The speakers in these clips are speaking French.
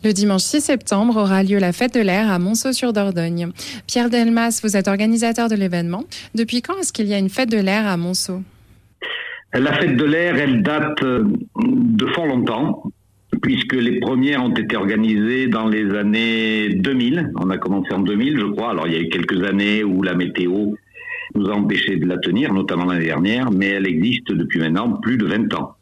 Le dimanche 6 septembre aura lieu la fête de l'air à Monceau-sur-Dordogne. Pierre Delmas, vous êtes organisateur de l'événement. Depuis quand est-ce qu'il y a une fête de l'air à Monceau ? La fête de l'air, elle date de fort longtemps, puisque les premières ont été organisées dans les années 2000. On a commencé en 2000, je crois. Alors, il y a eu quelques années où la météo nous a empêché de la tenir, notamment l'année dernière, mais elle existe depuis maintenant plus de 20 ans.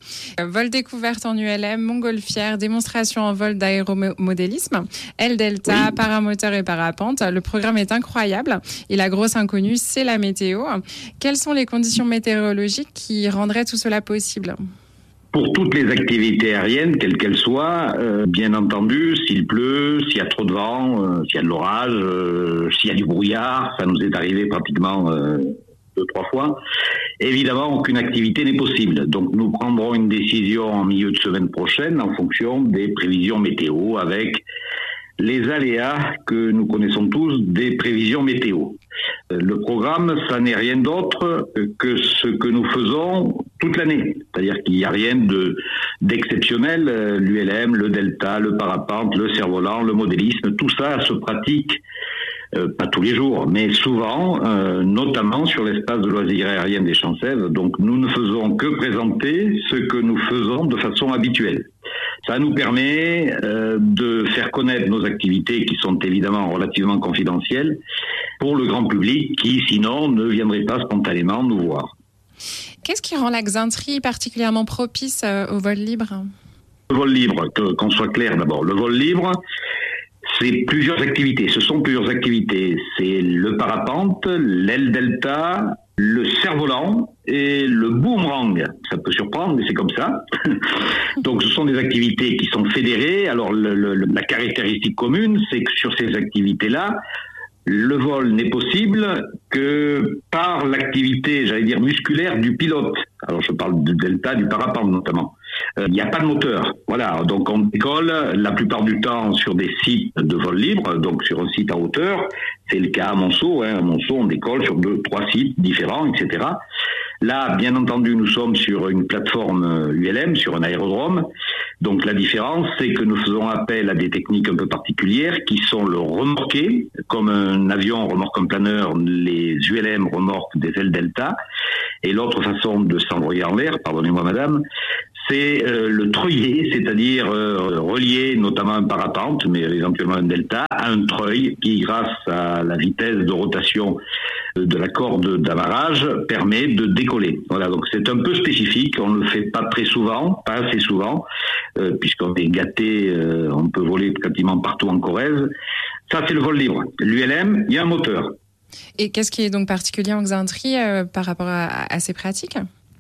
Vol découverte en ULM, montgolfière, démonstration en vol d'aéromodélisme, L-Delta, oui. Paramoteur et parapente. Le programme est incroyable et la grosse inconnue, c'est la météo. Quelles sont les conditions météorologiques qui rendraient tout cela possible ? Pour toutes les activités aériennes, quelles qu'elles soient, bien entendu, s'il pleut, s'il y a trop de vent, s'il y a de l'orage, s'il y a du brouillard, ça nous est arrivé pratiquement 2-3 fois. Évidemment, aucune activité n'est possible. Donc, nous prendrons une décision en milieu de semaine prochaine en fonction des prévisions météo avec les aléas que nous connaissons tous des prévisions météo. Le programme, ça n'est rien d'autre que ce que nous faisons toute l'année. C'est-à-dire qu'il n'y a rien d'exceptionnel. L'ULM, le Delta, le parapente, le cerf-volant, le modélisme, tout ça se pratique pas tous les jours, mais souvent, notamment sur l'espace de loisirs aériens des Champs-Sèvres. Donc, nous ne faisons que présenter ce que nous faisons de façon habituelle. Ça nous permet de faire connaître nos activités qui sont évidemment relativement confidentielles pour le grand public qui, sinon, ne viendrait pas spontanément nous voir. Qu'est-ce qui rend la Xainterie particulièrement propice au vol libre ? Le vol libre, qu'on soit clair d'abord. Le vol libre, c'est plusieurs activités. Ce sont plusieurs activités. C'est le parapente, l'aile delta, le cerf-volant et le boomerang. Ça peut surprendre, mais c'est comme ça. Donc, ce sont des activités qui sont fédérées. Alors, la caractéristique commune, c'est que sur ces activités-là, le vol n'est possible que par l'activité, j'allais dire, musculaire du pilote. Alors, je parle du delta, du parapente notamment. Il n'y a pas de moteur. Voilà, donc on décolle la plupart du temps sur des sites de vol libre, donc sur un site à hauteur. C'est le cas à Monceau. À Monceau, on décolle sur 2-3 sites différents, etc. Là, bien entendu, nous sommes sur une plateforme ULM, sur un aérodrome. Donc la différence, c'est que nous faisons appel à des techniques un peu particulières qui sont le remorqué. Comme un avion remorque un planeur, les ULM remorquent des ailes delta. Et l'autre façon de s'envoyer en l'air, pardonnez-moi madame, c'est le treuillé, c'est-à-dire relier notamment un parapente, mais éventuellement un delta, à un treuil qui, grâce à la vitesse de rotation de la corde d'amarrage, permet de décoller. Voilà, donc c'est un peu spécifique, on ne le fait pas très souvent, pas assez souvent, puisqu'on est gâté, on peut voler pratiquement partout en Corrèze. Ça, c'est le vol libre. L'ULM, il y a un moteur. Et qu'est-ce qui est donc particulier en Xainterie par rapport à ces pratiques ?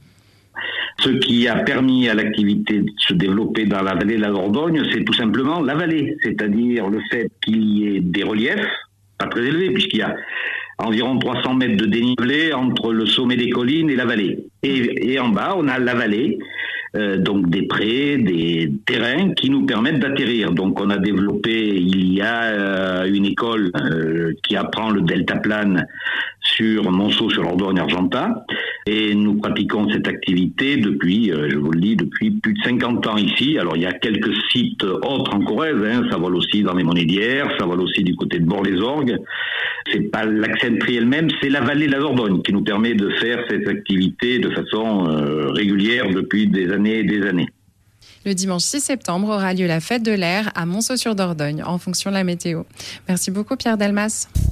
Ce qui a permis à l'activité de se développer dans la vallée de la Dordogne, c'est tout simplement la vallée, c'est-à-dire le fait qu'il y ait des reliefs, pas très élevés, puisqu'il y a environ 300 mètres de dénivelé entre le sommet des collines et la vallée. Et en bas, on a la vallée, donc des prés, des terrains qui nous permettent d'atterrir. Donc on a développé, il y a une école qui apprend le deltaplane sur Monceau, sur l'Ordogne Argentat, et nous pratiquons cette activité depuis, je vous le dis, depuis plus de 50 ans ici. Alors il y a quelques sites autres en Corrèze, ça vole aussi dans les Monédières, ça vole aussi du côté de Bord-les-Orgues. C'est pas la Xainterie elle-même, c'est la vallée de la Dordogne qui nous permet de faire cette activité de façon régulière depuis des années et des années. Le dimanche 6 septembre aura lieu la fête de l'air à Monceau-sur-Dordogne en fonction de la météo. Merci beaucoup Pierre Delmas.